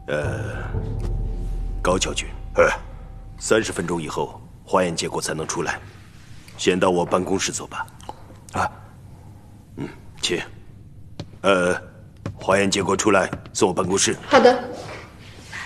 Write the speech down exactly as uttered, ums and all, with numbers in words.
呃，高将军， 哎， 三十分钟以后化验结果才能出来，先到我办公室走吧。 啊， 嗯，请。呃，化验结果出来，送我办公室。 好的。